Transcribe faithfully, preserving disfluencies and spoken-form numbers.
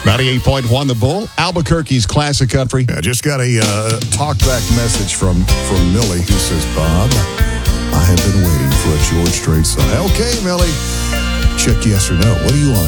ninety-eight point one The Bull, Albuquerque's classic country. I just got a uh, talk-back message from, from Millie, who says, Bob, I have been waiting for a George Strait song. Okay, Millie, check yes or no. What do you want